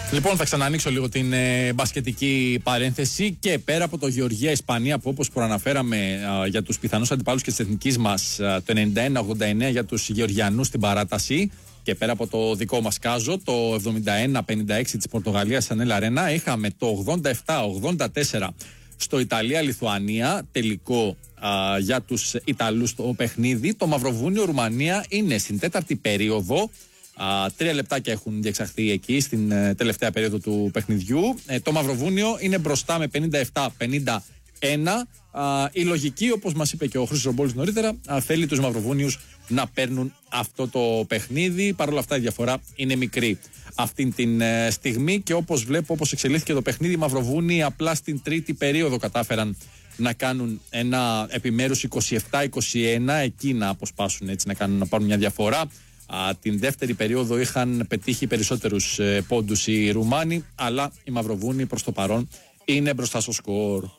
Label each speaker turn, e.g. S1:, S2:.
S1: Λοιπόν, θα ξανανοίξω λίγο την μπασκετική παρένθεση και πέρα από το Γεωργία-Ισπανία που όπως προαναφέραμε για τους πιθανούς αντιπάλους και της εθνικής μας το 91-89 για τους Γεωργιανούς στην παράταση και πέρα από το δικό μας κάζο το 71-56 της Πορτογαλίας στην Ανέλ Αρένα, είχαμε το 87-84 στο Ιταλία-Λιθουανία τελικό για τους Ιταλούς το παιχνίδι. Το Μαυροβούνιο-Ρουμανία είναι στην τέταρτη περίοδο. 3 λεπτάκια έχουν διεξαχθεί εκεί στην τελευταία περίοδο του παιχνιδιού. Το Μαυροβούνιο είναι μπροστά με 57-51. Η λογική, όπως μας είπε και ο Χρήστος Ρομπόλης νωρίτερα, θέλει τους Μαυροβούνιους να παίρνουν αυτό το παιχνίδι. Παρ' όλα αυτά η διαφορά είναι μικρή αυτή την στιγμή και όπως βλέπω, όπως εξελίχθηκε το παιχνίδι, οι Μαυροβούνιοι απλά στην τρίτη περίοδο κατάφεραν να κάνουν ένα επιμέρους 27-21, εκεί να αποσπάσουν, έτσι να πάρουν μια διαφορά. Την δεύτερη περίοδο είχαν πετύχει περισσότερους πόντους οι Ρουμάνοι, αλλά οι Μαυροβούνιοι προς το παρόν είναι μπροστά στο σκορ.